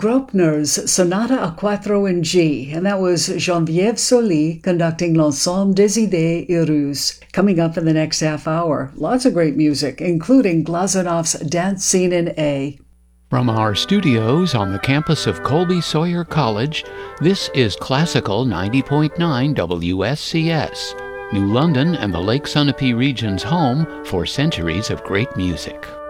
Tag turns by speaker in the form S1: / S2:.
S1: Graupner's Sonata a Quattro in G, and that was Geneviève Soli conducting L'Ensemble des Idées Heureuses. Coming up in the next half hour, lots of great music, including Glazonov's Dance Scene in A.
S2: From our studios on the campus of Colby Sawyer College, this is Classical 90.9 WSCS, New London and the Lake Sunapee region's home for centuries of great music.